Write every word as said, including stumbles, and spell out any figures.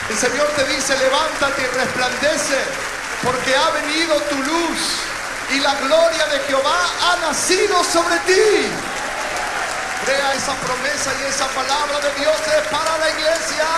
El Señor te dice: levántate y resplandece, porque ha venido tu luz y la gloria de Jehová ha nacido sobre ti. Crea esa promesa y esa palabra de Dios es para la iglesia.